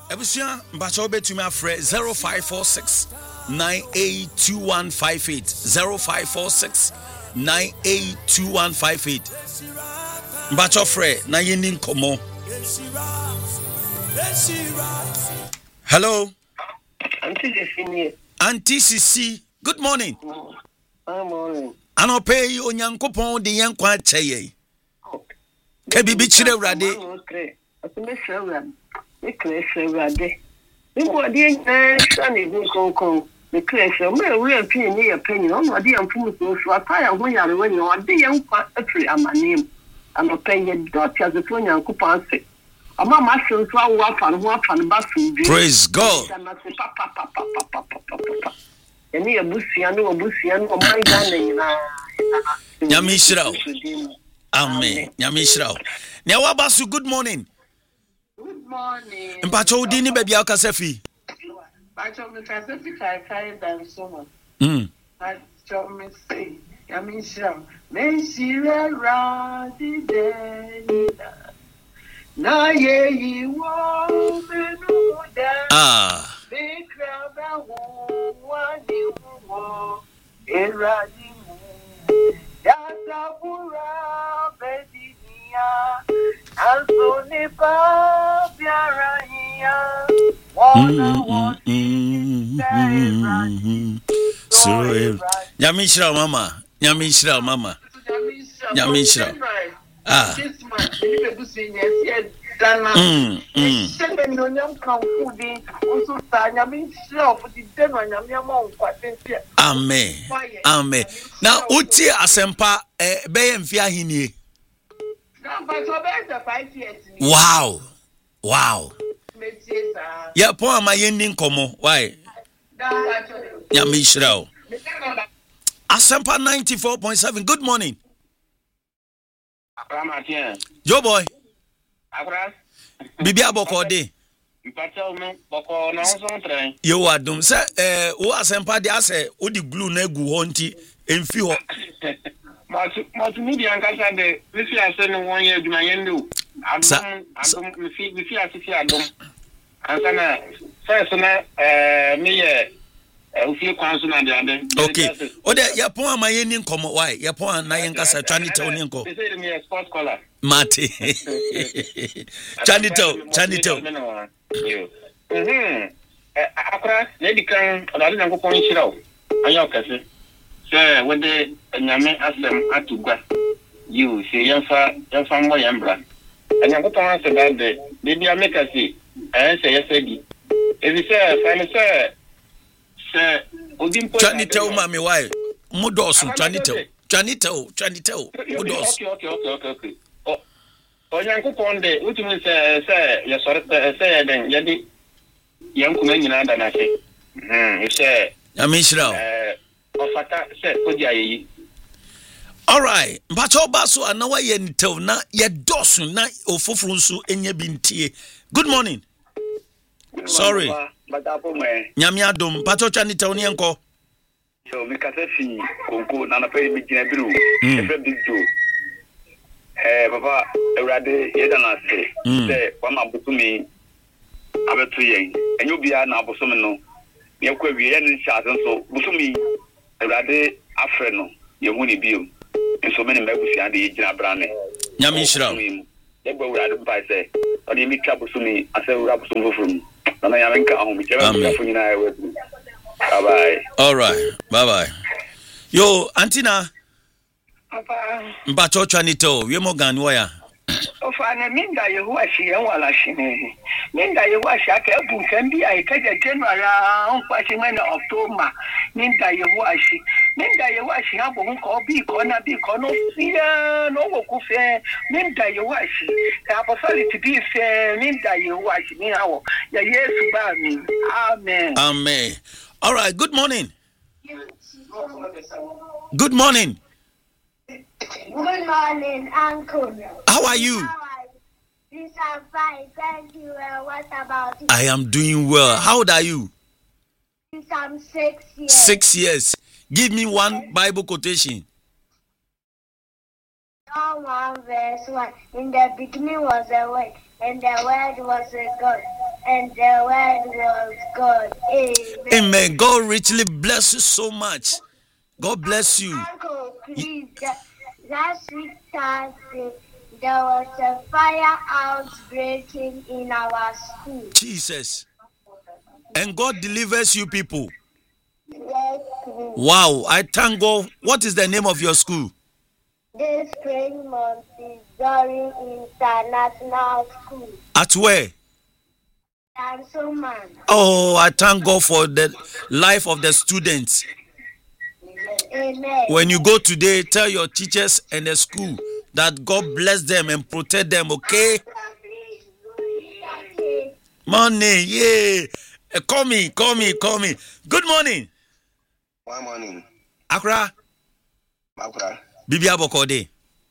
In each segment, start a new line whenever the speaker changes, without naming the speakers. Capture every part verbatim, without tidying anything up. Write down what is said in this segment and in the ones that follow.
Ebusia mbacho betumi afre zero five four six nine eight two one five eight zero five four six nine eight two one five eight. Mbacho fre na yeni nkomo. Hello.
Auntie Defini.
Auntie Sisi, good morning.
Good morning.
Anope onyankopon de yen kwa cheye. Ke bibi chire urade.
Asime shawra. Me crash urade. Me body na shani ni konkon. Me crash me we pin ni ya penny. No no de amfu so so ataya ho yare we ni o de yen kwa afri amanim. Anope ye dot as the onyankopon se. Ama ma so so awu afa no ho afa no ba so.
Praise God.
Eni abusia no abusia no man Ghana nyina.
Nyame hyira. Amen. Nyame hyira. Ne wa basu good morning.
Good morning.
Mpacho udi ni baby akasa fi.
Mpacho me kasa fi kai kai dan so.
Mm.
Mpacho me say Nyame hyira. Me shira ra di de na ye yi wo me no da.
Ah.
Be kraba wo wa ni wo era di mu. Ya sabura bedinia Alsone pa biara hiya Wana wati
So Nyame hyira mama. Nyame hyira mama. Nyame hyira. Ah. Mm. Mm. Amen. Amen. Now uti asempa eh be mfi ahinie. Wow. Wow. Yeah, po ama yendi nkomo. Why? Nyame hyira o. Asempa ninety-four point seven. Good morning. Joe boy.
Akras.
Bibi abokode.
Mpacho me boko na so tren.
Yo wadum se eh wo asempa de ase wo di glue na gu ho nti emfi ho.
Matu matu mi di ankasa de mi fi ase no won ye adwuma yendo. Adum adum mi fi mi fi ase fi adum. Ansa na first na eh mi ye eh fi kwan so na de ade.
Okay. O de ya pon ama ye ni nkomo why? Ya pon na ye nkasa twani te oni nko.
They say me a sport collar.
Mate. Chanito, Chanito.
Mhm. Akra na di kan odare nyankopon hyira wo. Anya okase. Se wede nyame asem atugwa. You se yamfa yamfa mo yambra. Nyankopon ase da de de dia make say eh se yesedi. Ebi se fa me se se odimpo
Chanito mami why? Mudosu Chanito. Chanito, Chanito. Mudosu.
Okay, okay, okay, okay, okay. Onyankopon de utumi se se ye sore se den ye di yankuma nyina da na se mhm se
Amishra
eh ofata se kodi ayi.
All right, mpacho baso anawa ye ntew na ye dosu na ofoforo nso enya bintie. Good morning. Sorry.
Badapo me.
Nyame adom mpacho twa ntew ne enko.
Yo mi kasa fi konko na na pe mi gina biru.
Mm.
Efe big joe. Eh papa Ewrade ye da na se se kwa mabutu mi abetu yen enyo bia na aboso me no ye kwa wie ye ni sha so busu mi Ewrade afre no ye hu ni bio enso me ni mebusi ade ye gina brane
Nyame hyira
ye gba Ewrade mpa se o de mi twa busu mi ase Ewrade busu foforo na na ya nka ho mi chebe busu nyina ewe. Bye bye.
All right, bye bye. Yo Antina
Papa.
Mbacho Chanito, we mo gan waya.
Ofana minda Yehowa shi yan wala shi ne. Minda Yehowa shi aka ebu kan bi ai kaje January on kwashi mana October. Minda Yehowa shi. Minda Yehowa shi abo ko bi ko na bi ko no fia no wo ku fe. Minda Yehowa shi. Ka apostolic bi fe minda Yehowa shi ni hawo. Ya Yesu ba mi. Amen.
Amen. All right, good morning. Good morning.
Good morning, Uncle.
How are you?
How are you? Yes, I'm fine. Thank you. Uh, what about you?
I am doing well. How old are you?
Yes, I'm six years.
Six years. Give me one Bible quotation.
John one verse one. In the beginning was the Word, and the Word was a God, and the word was God. Amen.
Amen. God richly bless you so much. God bless you.
Uncle, please, that- last week Thursday, there was a fire outbreaking in our school.
Jesus. And God delivers you people.
Yes, please.
Wow. I thank God. What is the name of your school?
This spring Montessori International School.
At where?
And so man.
Oh, I thank God for the life of the students.
Amen.
When you go today, tell your teachers and the school that God bless them and protect them, okay? Morning, yeah. Uh, call me, call me, call me. Good morning.
One morning.
Accra.
Accra.
Bibi Abokode.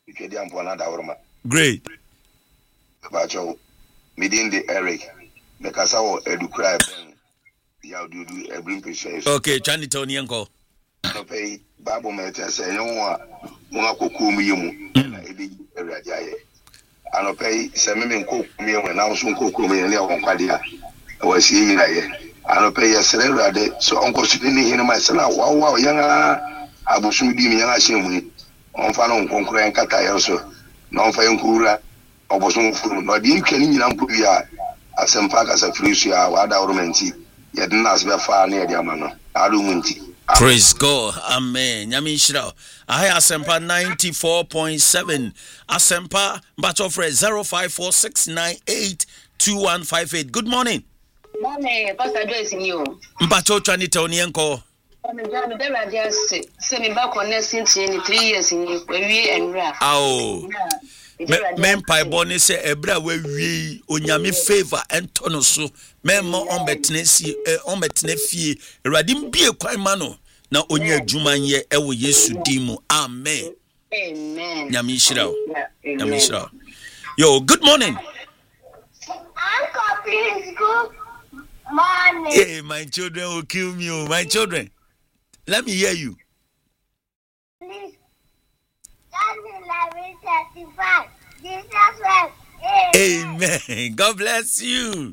Great.
Bacho. Midin the Eric. Mekasa wo edukra ben. Ya dudu ebrim pese.
Okay, Chani Tony uncle.
Okay, Bible meta say no one mo akoku mu yemu na ebi ewrade aye. Anopay se me nko mi yemu na so nko ku mi ne won kwade a. Wa si mi na ye. Anopay ye sere ewrade so onko su ni hinu ma se na wa wa yanga abusum di mi yanga shemu. On fa no nkonkura nkata ye so. Na on fa nkura obosun furu no di nkani nyina mpo bia asempa ka sa frisu ya wa da oromenti ye dina asbe fa na ye di amano. Adu munti.
Praise God. Amen. Nyami Shira. I Asempa ninety-four point seven. Asempa Bacho Fred zero five four six nine eight two one five eight. Good morning.
Morning, Pastor Joyce in you.
Bacho Chani Tony uncle.
I'm just sending back on nursing three years in you. We and Ra.
Oh. Men pai boni se ebra we wi onyame favor entono so men mo on betene si on betene fie eradim bie kwan ma no na onya adwuma ye e wo Yesu dimu. Amen.
Amen.
Nyame shira. Nyame shira. Yo, good morning.
Uncle, please, good morning.
Hey, my children will kill me. Oh, my children. Let me hear you.
Please, John eleven thirty-five. Jesus wept. Amen.
Amen. God bless you.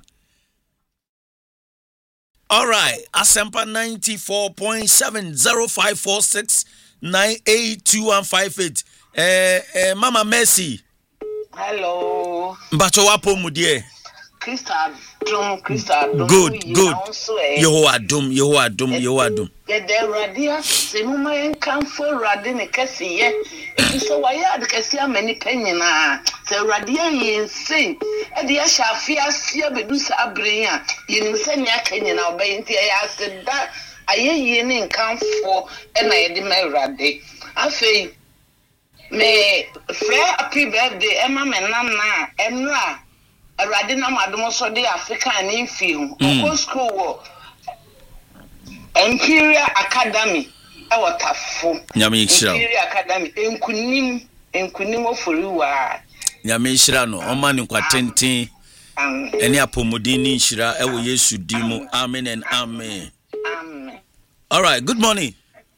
All right. Asempa ninety-four point seven zero five four six nine eight two one five eight. Eh, eh, Mama Mercy.
Hello.
Mbacho wapo mudie.
Krista Dum, Krista Dum.
Good, good. Yehovah Dum, Yehovah Dum, Yehovah Dum.
The radia, Semuma and Camphor Radin Cassia. So why are the Cassia many penina? The radia yin sing. And the Ashafia Sia Bedusa Abria. You send your Kenyan obeying the I said that I yin in Camphor and I did my radi. I say, may fair happy birthday, Emma Menana, Emra. A radina mademoiselle de Africa and in film. Of school Imperial Academy. Our tough Imperial Academy. Enkunim, Enkunimo for you are.
Yamishra no, Oman Quatenti, any apomodini shira, Ewo Yesu Dimu. Amen and Amen.
Amen.
All right, good morning.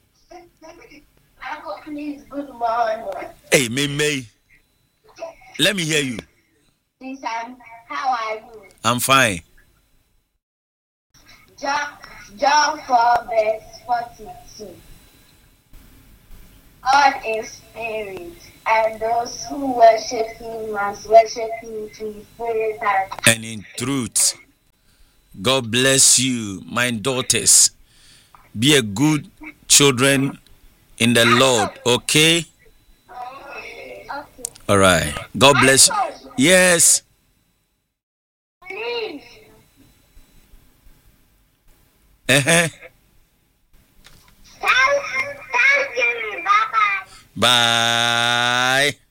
Uncle, please, good morning.
Hey, May May. Let me hear you.
Please, um, how are you?
I'm fine.
John, John four verse forty-two. God is spirit, and those who worship him must worship him in spirit and
And in truth. God bless you, my daughters. Be a good children in the Lord, okay?
okay.
All right. God bless you. Yes.
Please.
Uh-huh.
Thank you. Bye-bye.
Bye.